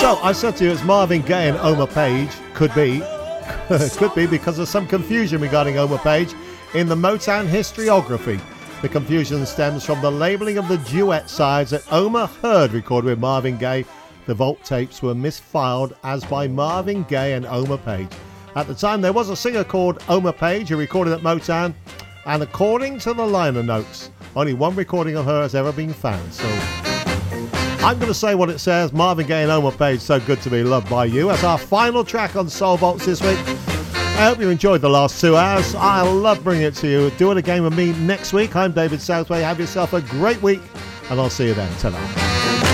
So I said to you, it's Marvin Gaye and Omar Page. Could be because of some confusion regarding Omar Page in the Motown historiography. The confusion stems from the labelling of the duet sides that Omar Heard recorded with Marvin Gaye. The Vault tapes were misfiled as by Marvin Gaye and Omar Page. At the time, there was a singer called Omar Page who recorded at Motown, and according to the liner notes, only one recording of her has ever been found. So I'm going to say what it says. Marvin Gaye and Omar Page, So Good to Be Loved by You, as our final track on Soul Vaults this week. I hope you enjoyed the last 2 hours. I love bringing it to you. Do it again with me next week. I'm David Southway. Have yourself a great week, and I'll see you then. Ta-ra.